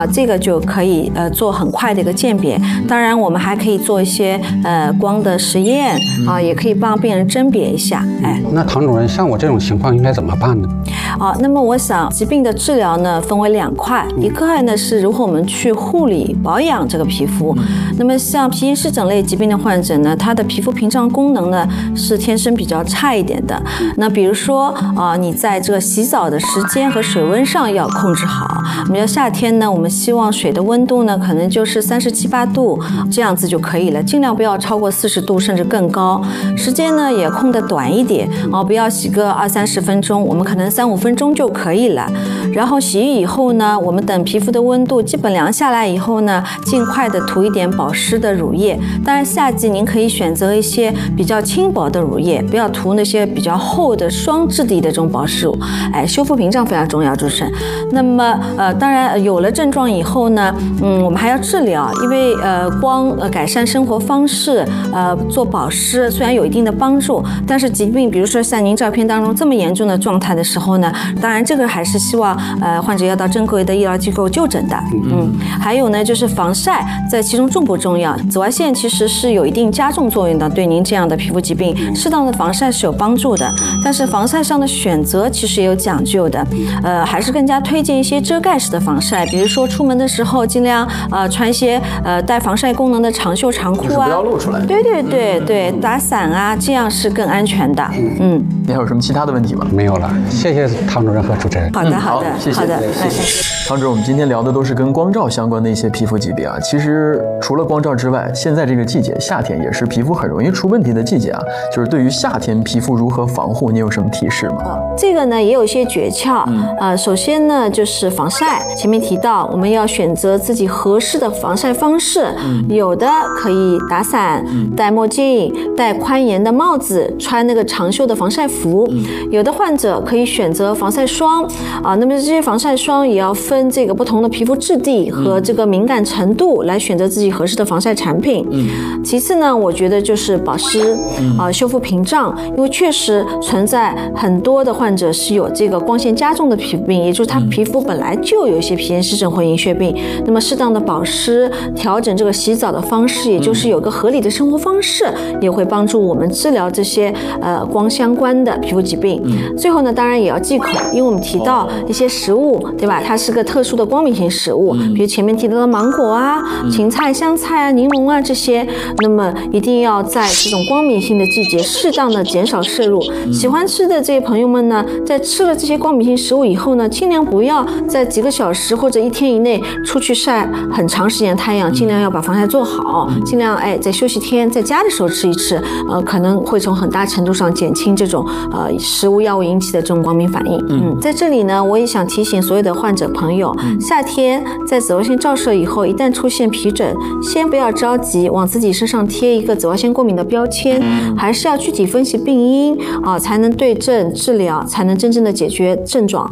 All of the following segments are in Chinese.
这个就可以做很快的一个鉴别。当然，我们还可以做一些光的实验也可以帮病人甄别一下。 那唐主任，像我这种情况应该怎么办呢？ 那么我想疾病的治疗呢分为2块，一块呢是如何我们去护理保养这个皮肤。那么像皮炎湿疹类疾病的患者呢，他的皮肤屏障功能呢是天生比较差一点的。那比如说你在这个洗澡的时间和水温上要控制好。比如夏天呢，我们希望水的温度呢可能就是37、8度这样子就可以了，尽量不要超过40度甚至更高。时间呢也控得短一点不要洗个20、30分钟，我们可能3、5分钟就可以了。然后洗浴以后呢，我们等皮肤的温度基本凉下来以后呢，尽快的涂一点保湿的乳液。当然夏季您可以选择一些比较轻薄的乳液，不要涂那些比较厚的霜质地的这种保湿乳。修复屏障非常重要，主持人。那么当然有了症状以后呢，我们还要治疗，因为光改善生活方式，做保湿虽然有一定的帮助，但是疾病比如说像您照片当中这么严重的状态的时候呢，当然这个还是希望患者要到正规的医疗机构就诊的。还有呢就是防晒，在其中重不重要？紫外线其实是有一定加重作用的，对您这样的皮肤疾病，适当的防晒是有帮助的。但是防晒上的选择其实也有讲究的，还是更加推荐一些遮盖式的防晒，比如说出门的时候尽量穿一些带防晒功能的长袖长裤不要露出来。 对，打伞这样是更安全的。 你还有什么其他的问题吗？ 没有了，谢谢唐主任和主持人。 好的， 谢谢。唐主任，我们今天聊的都是跟光照相关的一些皮肤疾病其实除了光照之外，现在这个季节夏天也是皮肤很容易出问题的季节就是对于夏天皮肤如何防护，你有什么提示吗？ 这个呢也有一些诀窍。首先呢就是防晒，前面提到我们要选择自己合适的防晒方式。有的可以打伞、戴墨镜、戴宽檐的帽子、穿那个长袖的防晒服。有的患者可以选择防晒霜那么这些防晒霜也要分这个不同的皮肤质地和这个敏感程度来选择自己合适的防晒产品。其次呢，我觉得就是保湿修复屏障，因为确实存在很多的患者是有这个光线加重的皮肤病，也就是他皮肤本来就有一些皮炎湿疹或银屑病。那么适当的保湿，调整这个洗澡的方式，也就是有个合理的生活方式，也会帮助我们治疗这些光相关的皮肤疾病。最后呢，当然也要忌口，因为我们提到一些食物，对吧？它是个特殊的光敏性食物，比如前面提到的芒果芹菜、香菜柠檬这些，那么一定要在这种光敏性的季节适当的减少摄入。喜欢吃的这些朋友们呢，在吃了这些光敏性食物以后呢，尽量不要在几个小时或者1天以内出去晒很长时间的太阳，尽量要把防晒做好，尽量在休息天在家的时候吃一吃，可能会从很大程度上减轻这种食物药物引起的这种光敏反应。在这里呢，我也想提醒所有的患者朋友，夏天在紫外线照射以后，一旦出现皮疹，先不要着急往自己身上贴一个紫外线过敏的标签，还是要具体分析病因才能对症治疗，才能真正的解决症状。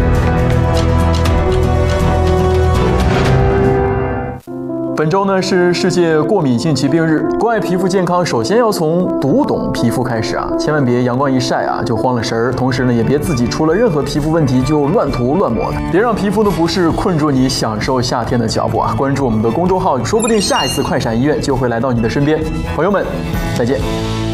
本周呢是世界过敏性疾病日，关爱皮肤健康，首先要从读懂皮肤开始千万别阳光一晒就慌了神儿，同时呢也别自己出了任何皮肤问题就乱涂乱抹的，别让皮肤的不适困住你享受夏天的脚步关注我们的公众号，说不定下一次快闪医院就会来到你的身边。朋友们，再见。